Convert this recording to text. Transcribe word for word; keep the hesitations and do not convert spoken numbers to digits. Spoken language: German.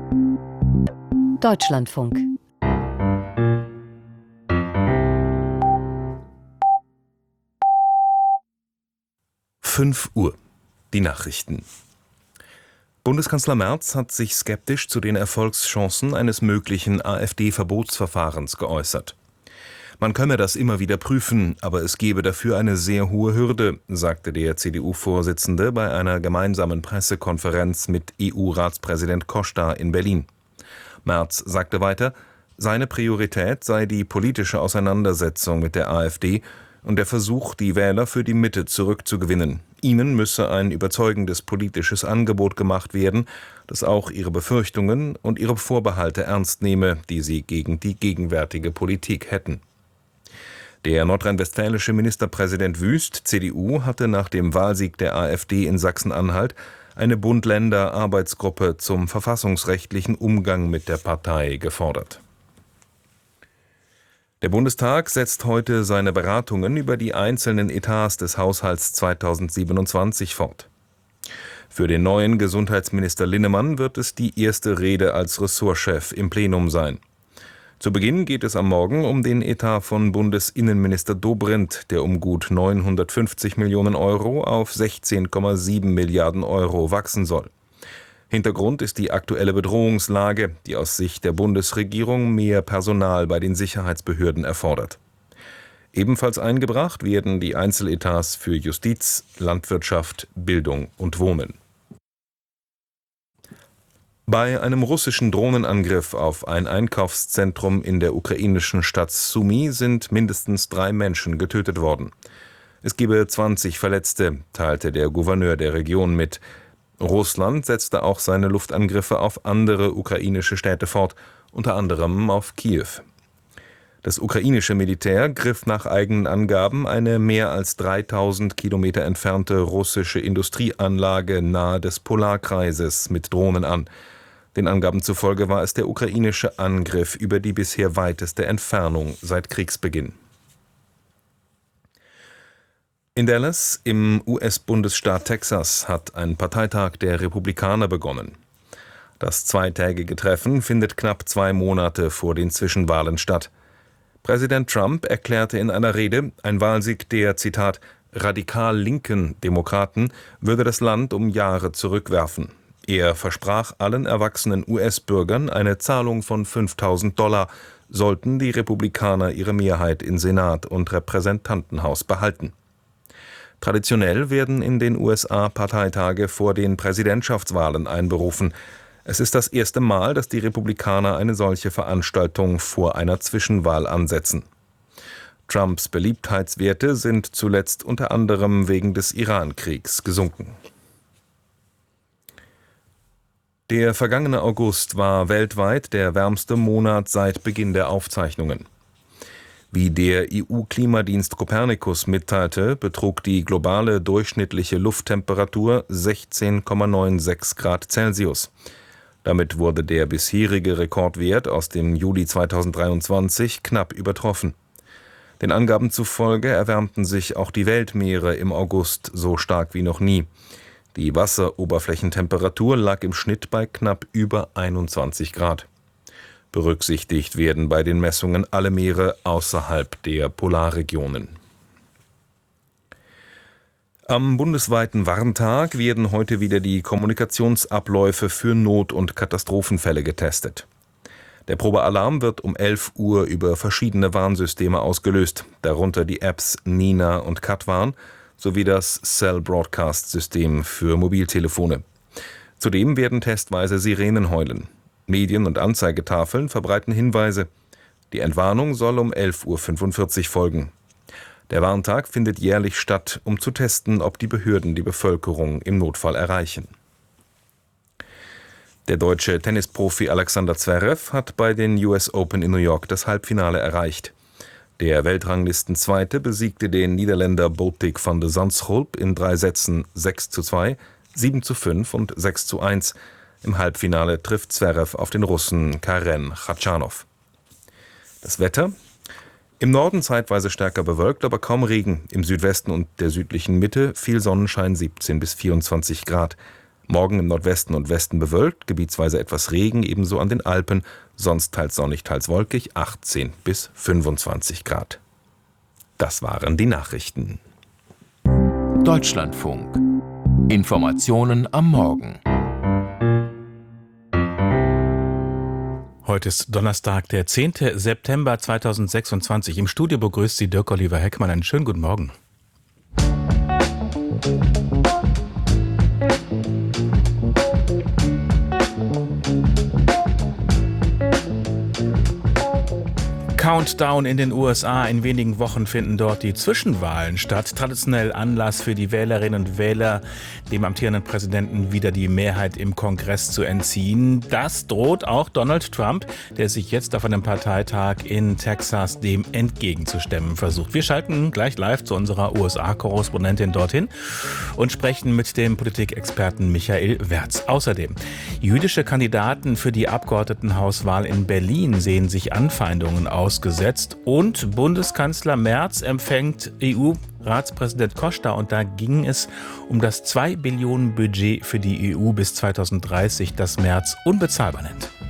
Deutschlandfunk. fünf Uhr. Die Nachrichten. Bundeskanzler Merz hat sich skeptisch zu den Erfolgschancen eines möglichen AfD-Verbotsverfahrens geäußert. Man könne das immer wieder prüfen, aber es gebe dafür eine sehr hohe Hürde, sagte der C D U-Vorsitzende bei einer gemeinsamen Pressekonferenz mit E U-Ratspräsident Costa in Berlin. Merz sagte weiter, seine Priorität sei die politische Auseinandersetzung mit der AfD und der Versuch, die Wähler für die Mitte zurückzugewinnen. Ihnen müsse ein überzeugendes politisches Angebot gemacht werden, das auch ihre Befürchtungen und ihre Vorbehalte ernst nehme, die sie gegen die gegenwärtige Politik hätten. Der nordrhein-westfälische Ministerpräsident Wüst, C D U, hatte nach dem Wahlsieg der AfD in Sachsen-Anhalt eine Bund-Länder-Arbeitsgruppe zum verfassungsrechtlichen Umgang mit der Partei gefordert. Der Bundestag setzt heute seine Beratungen über die einzelnen Etats des Haushalts zweitausendsiebenundzwanzig fort. Für den neuen Gesundheitsminister Linnemann wird es die erste Rede als Ressortchef im Plenum sein. Zu Beginn geht es am Morgen um den Etat von Bundesinnenminister Dobrindt, der um gut neunhundertfünfzig Millionen Euro auf sechzehn Komma sieben Milliarden Euro wachsen soll. Hintergrund ist die aktuelle Bedrohungslage, die aus Sicht der Bundesregierung mehr Personal bei den Sicherheitsbehörden erfordert. Ebenfalls eingebracht werden die Einzeletats für Justiz, Landwirtschaft, Bildung und Wohnen. Bei einem russischen Drohnenangriff auf ein Einkaufszentrum in der ukrainischen Stadt Sumy sind mindestens drei Menschen getötet worden. Es gebe zwanzig Verletzte, teilte der Gouverneur der Region mit. Russland setzte auch seine Luftangriffe auf andere ukrainische Städte fort, unter anderem auf Kiew. Das ukrainische Militär griff nach eigenen Angaben eine mehr als dreitausend Kilometer entfernte russische Industrieanlage nahe des Polarkreises mit Drohnen an. Den Angaben zufolge war es der ukrainische Angriff über die bisher weiteste Entfernung seit Kriegsbeginn. In Dallas, im U S-Bundesstaat Texas, hat ein Parteitag der Republikaner begonnen. Das zweitägige Treffen findet knapp zwei Monate vor den Zwischenwahlen statt. Präsident Trump erklärte in einer Rede, ein Wahlsieg der, Zitat, radikal linken Demokraten würde das Land um Jahre zurückwerfen. Er versprach allen erwachsenen U S-Bürgern eine Zahlung von fünftausend Dollar, sollten die Republikaner ihre Mehrheit in Senat und Repräsentantenhaus behalten. Traditionell werden in den U S A Parteitage vor den Präsidentschaftswahlen einberufen. Es ist das erste Mal, dass die Republikaner eine solche Veranstaltung vor einer Zwischenwahl ansetzen. Trumps Beliebtheitswerte sind zuletzt unter anderem wegen des Iran-Kriegs gesunken. Der vergangene August war weltweit der wärmste Monat seit Beginn der Aufzeichnungen. Wie der E U-Klimadienst Copernicus mitteilte, betrug die globale durchschnittliche Lufttemperatur sechzehn Komma sechsundneunzig Grad Celsius. Damit wurde der bisherige Rekordwert aus dem Juli zweitausenddreiundzwanzig knapp übertroffen. Den Angaben zufolge erwärmten sich auch die Weltmeere im August so stark wie noch nie. Die Wasseroberflächentemperatur lag im Schnitt bei knapp über einundzwanzig Grad. Berücksichtigt werden bei den Messungen alle Meere außerhalb der Polarregionen. Am bundesweiten Warntag werden heute wieder die Kommunikationsabläufe für Not- und Katastrophenfälle getestet. Der Probealarm wird um elf Uhr über verschiedene Warnsysteme ausgelöst, darunter die Apps Nina und Katwarn sowie das Cell Broadcast System für Mobiltelefone. Zudem werden testweise Sirenen heulen. Medien- und Anzeigetafeln verbreiten Hinweise. Die Entwarnung soll um elf Uhr fünfundvierzig folgen. Der Warntag findet jährlich statt, um zu testen, ob die Behörden die Bevölkerung im Notfall erreichen. Der deutsche Tennisprofi Alexander Zverev hat bei den U S Open in New York das Halbfinale erreicht. Der Weltranglistenzweite besiegte den Niederländer Botic van de Zandschulp in drei Sätzen sechs zu zwei, sieben zu fünf und sechs zu eins. Im Halbfinale trifft Zverev auf den Russen Karen Khachanov. Das Wetter: Im Norden zeitweise stärker bewölkt, aber kaum Regen. Im Südwesten und der südlichen Mitte viel Sonnenschein, siebzehn bis vierundzwanzig Grad. Morgen im Nordwesten und Westen bewölkt, gebietsweise etwas Regen, ebenso an den Alpen, sonst teils sonnig, teils wolkig, achtzehn bis fünfundzwanzig Grad. Das waren die Nachrichten. Deutschlandfunk. Informationen am Morgen. Heute ist Donnerstag, der zehnte September zweitausendsechsundzwanzig. Im Studio begrüßt Sie Dirk-Oliver Heckmann. Einen schönen guten Morgen. Countdown in den U S A. In wenigen Wochen finden dort die Zwischenwahlen statt. Traditionell Anlass für die Wählerinnen und Wähler, dem amtierenden Präsidenten wieder die Mehrheit im Kongress zu entziehen. Das droht auch Donald Trump, der sich jetzt auf einem Parteitag in Texas dem entgegenzustemmen versucht. Wir schalten gleich live zu unserer U S A-Korrespondentin dorthin und sprechen mit dem Politikexperten Michael Wertz. Außerdem, jüdische Kandidaten für die Abgeordnetenhauswahl in Berlin sehen sich Anfeindungen aus. Gesetzt und Bundeskanzler Merz empfängt E U-Ratspräsident Costa und da ging es um das zwei Billionen Budget für die E U bis zweitausenddreißig, das Merz unbezahlbar nennt.